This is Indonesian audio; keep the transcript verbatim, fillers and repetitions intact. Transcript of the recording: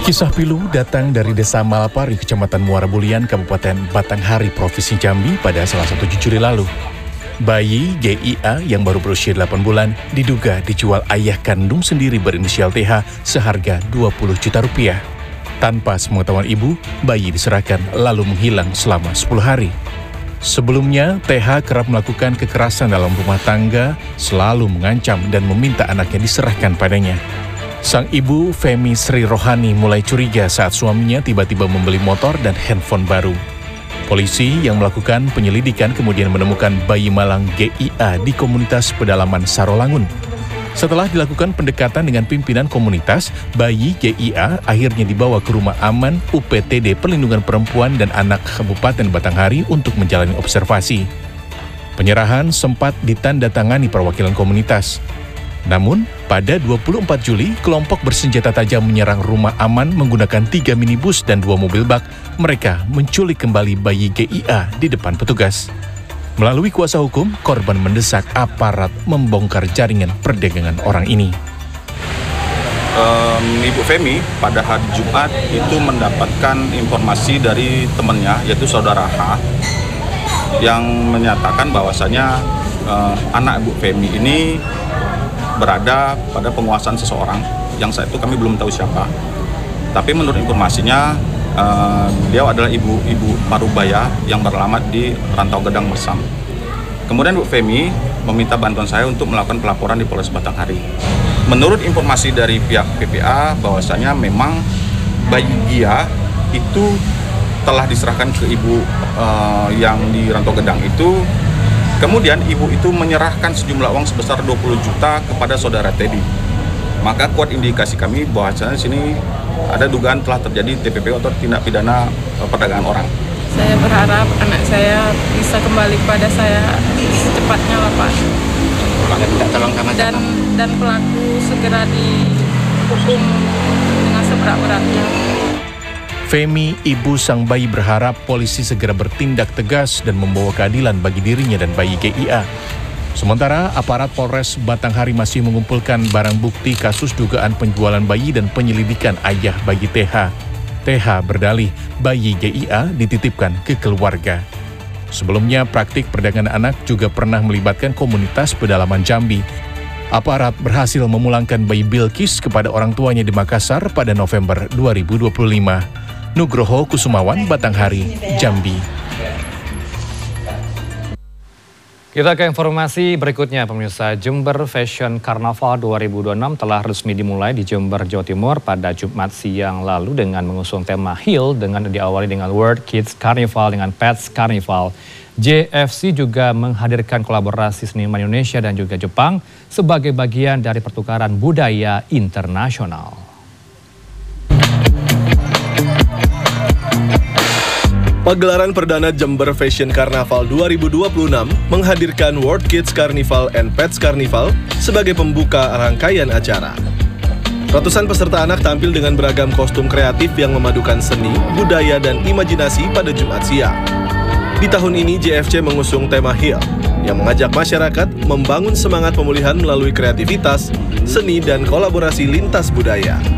Kisah pilu datang dari Desa Malapari, Kecamatan Muara Bulian, Kabupaten Batanghari, Provinsi Jambi pada salah satu Juli lalu. Bayi G I A yang baru berusia delapan bulan diduga dijual ayah kandung sendiri berinisial T H seharga dua puluh juta rupiah. Tanpa sepengetahuan ibu, bayi diserahkan lalu menghilang selama sepuluh hari. Sebelumnya, T H kerap melakukan kekerasan dalam rumah tangga, selalu mengancam dan meminta anaknya diserahkan padanya. Sang ibu, Femi Sri Rohani, mulai curiga saat suaminya tiba-tiba membeli motor dan handphone baru. Polisi yang melakukan penyelidikan kemudian menemukan bayi malang G I A di komunitas pedalaman Sarolangun. Setelah dilakukan pendekatan dengan pimpinan komunitas, bayi G I A akhirnya dibawa ke Rumah Aman U P T D Perlindungan Perempuan dan Anak Kabupaten Batanghari untuk menjalani observasi. Penyerahan sempat ditandatangani perwakilan komunitas. Namun, pada dua puluh empat Juli, kelompok bersenjata tajam menyerang Rumah Aman menggunakan tiga minibus dan dua mobil bak. Mereka menculik kembali bayi G I A di depan petugas. Melalui kuasa hukum, korban mendesak aparat membongkar jaringan perdagangan orang ini. Um, Ibu Femi pada hari Jumat itu mendapatkan informasi dari temannya, yaitu saudara H, yang menyatakan bahwasanya uh, anak Ibu Femi ini berada pada penguasaan seseorang yang saat itu kami belum tahu siapa. Tapi menurut informasinya, uh, beliau adalah ibu-ibu Parubaya yang beralamat di Rantau Gedang Mersam. Kemudian Bu Femi meminta bantuan saya untuk melakukan pelaporan di Polres Batanghari. Menurut informasi dari pihak P P A, bahwasanya memang bayi dia itu telah diserahkan ke ibu uh, yang di Rantau Gedang itu. Kemudian ibu itu menyerahkan sejumlah uang sebesar dua puluh juta kepada saudara Teddy. Maka kuat indikasi kami bahwasanya di sini ada dugaan telah terjadi T P P atau tindak pidana perdagangan orang. Saya berharap anak saya bisa kembali pada saya secepatnya lah Pak. Dan, dan pelaku segera dihukum dengan seberat-beratnya. Femi, ibu sang bayi, berharap polisi segera bertindak tegas dan membawa keadilan bagi dirinya dan bayi G I A. Sementara aparat Polres Batanghari masih mengumpulkan barang bukti kasus dugaan penjualan bayi dan penyelidikan ayah bayi T H. T H berdalih bayi G I A dititipkan ke keluarga. Sebelumnya, praktik perdagangan anak juga pernah melibatkan komunitas pedalaman Jambi. Aparat berhasil memulangkan bayi Bilkis kepada orang tuanya di Makassar pada November dua ribu dua puluh lima. Nugroho Kusumawan, Batanghari, Jambi. Kita ke informasi berikutnya, pemirsa. Jember Fashion Carnaval dua ribu dua puluh enam telah resmi dimulai di Jember, Jawa Timur pada Jumat siang lalu dengan mengusung tema Heal dengan diawali dengan World Kids Carnival dengan Pets Carnival. J F C juga menghadirkan kolaborasi seniman Indonesia dan juga Jepang sebagai bagian dari pertukaran budaya internasional. Pagelaran perdana Jember Fashion Carnaval dua ribu dua puluh enam menghadirkan World Kids Carnival and Pets Carnival sebagai pembuka rangkaian acara. Ratusan peserta anak tampil dengan beragam kostum kreatif yang memadukan seni, budaya, dan imajinasi pada Jumat siang. Di tahun ini J F C mengusung tema Heal yang mengajak masyarakat membangun semangat pemulihan melalui kreativitas, seni, dan kolaborasi lintas budaya.